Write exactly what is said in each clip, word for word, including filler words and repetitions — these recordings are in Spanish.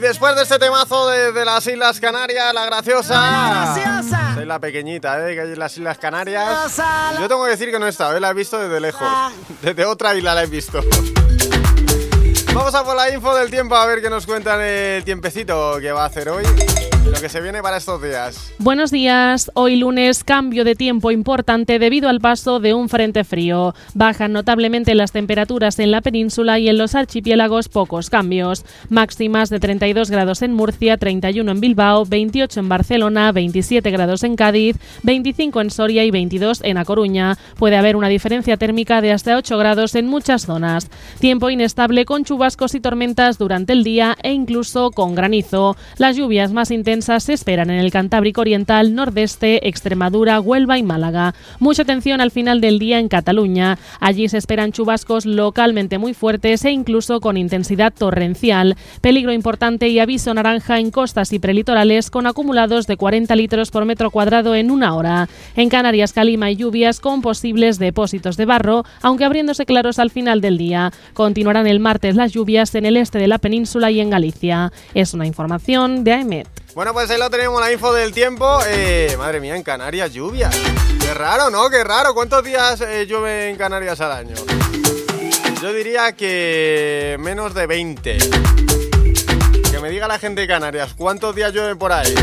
después de este temazo de, de las Islas Canarias, la graciosa, la graciosa. Soy la pequeñita, ¿eh? Que hay en las Islas Canarias. Yo tengo que decir que no he estado, ¿eh? La he visto desde lejos. Desde otra isla la he visto. Vamos a por la info del tiempo, a ver qué nos cuentan el tiempecito que va a hacer hoy, lo que se viene para estos días. Buenos días. Hoy lunes, cambio de tiempo importante debido al paso de un frente frío. Bajan notablemente las temperaturas en la península y en los archipiélagos pocos cambios. Máximas de treinta y dos grados en Murcia, treinta y uno en Bilbao, veintiocho en Barcelona, veintisiete grados en Cádiz, veinticinco en Soria y veintidós en A Coruña. Puede haber una diferencia térmica de hasta ocho grados en muchas zonas. Tiempo inestable con chubascos y tormentas durante el día e incluso con granizo. Las lluvias más intensas se esperan en el Cantábrico Oriental, Nordeste, Extremadura, Huelva y Málaga. Mucha atención al final del día en Cataluña. Allí se esperan chubascos localmente muy fuertes e incluso con intensidad torrencial. Peligro importante y aviso naranja en costas y prelitorales con acumulados de cuarenta litros por metro cuadrado en una hora. En Canarias, calima y lluvias con posibles depósitos de barro, aunque abriéndose claros al final del día. Continuarán el martes las lluvias en el este de la península y en Galicia. Es una información de A E M E T. Bueno, pues ahí lo tenemos, la info del tiempo. Eh, madre mía, en Canarias lluvia. Qué raro, ¿no? Qué raro. ¿Cuántos días eh, llueve en Canarias al año? Yo diría que menos de veinte. Que me diga la gente de Canarias, ¿cuántos días llueve por ahí?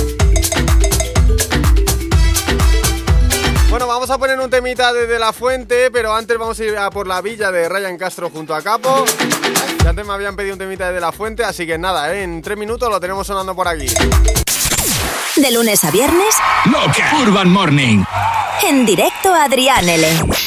Bueno, vamos a poner un temita desde La Fuente, pero antes vamos a ir a por la villa de Ryan Castro junto a Capo. Ya antes me habían pedido un temita desde La Fuente, así que nada, ¿eh? En tres minutos lo tenemos sonando por aquí. De lunes a viernes, Loca Urban Morning. En directo a Adrián L.